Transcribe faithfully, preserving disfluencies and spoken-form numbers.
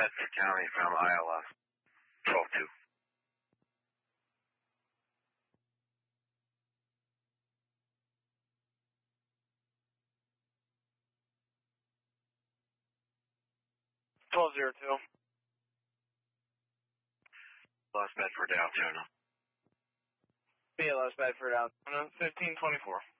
Bedford County from I L S. twelve two. twelve zero two. Los Bedford, Altoona. B L S Bedford, Altoona, fifteen twenty-four.